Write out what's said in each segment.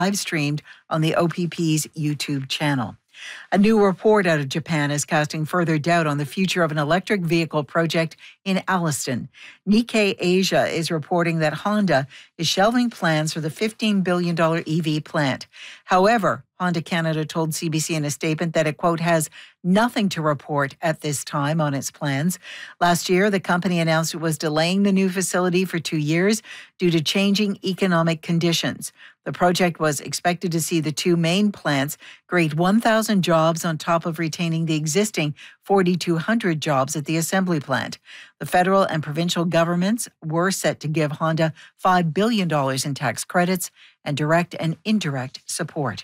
live streamed on the OPP's YouTube channel. A new report out of Japan is casting further doubt on the future of an electric vehicle project in Alliston. Nikkei Asia is reporting that Honda is shelving plans for the $15 billion EV plant. However, Honda Canada told CBC in a statement that it, quote, has nothing to report at this time on its plans. Last year, the company announced it was delaying the new facility for 2 years due to changing economic conditions. The project was expected to see the two main plants create 1,000 jobs on top of retaining the existing 4,200 jobs at the assembly plant. The federal and provincial governments were set to give Honda $5 billion in tax credits and direct and indirect support.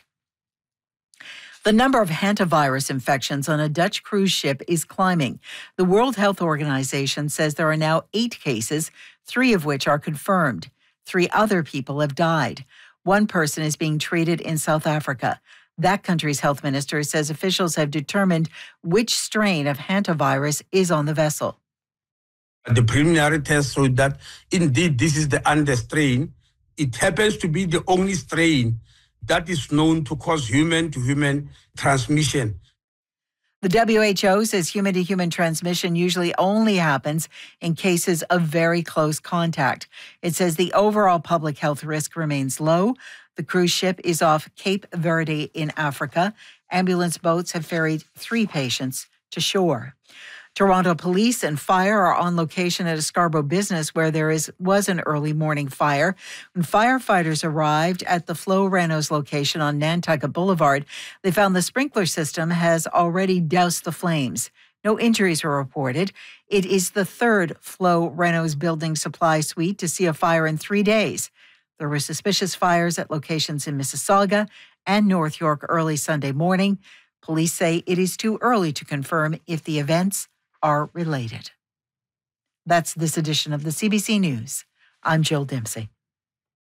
The number of hantavirus infections on a Dutch cruise ship is climbing. The World Health Organization says there are now 8 cases, 3 of which are confirmed. 3 other people have died. 1 person is being treated in South Africa. That country's health minister says officials have determined which strain of hantavirus is on the vessel. The preliminary test showed that indeed this is the under strain. It happens to be the only strain that is known to cause human-to-human transmission. The WHO says human-to-human transmission usually only happens in cases of very close contact. It says the overall public health risk remains low. The cruise ship is off Cape Verde in Africa. Ambulance boats have ferried 3 patients to shore. Toronto police and fire are on location at a Scarborough business where there was an early morning fire. When firefighters arrived at the Flo Renault's location on Nantucket Boulevard, they found the sprinkler system has already doused the flames. No injuries were reported. It is the 3rd Flo Renault's building supply suite to see a fire in 3 days. There were suspicious fires at locations in Mississauga and North York early Sunday morning. Police say it is too early to confirm if the events are related. That's this edition of the CBC News. I'm Jill Dempsey.